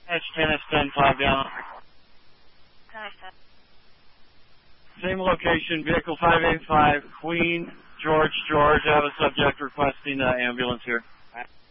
10S10, 5 down. 10S10. Same location, vehicle 585, Queen, George. I have a subject requesting ambulance here.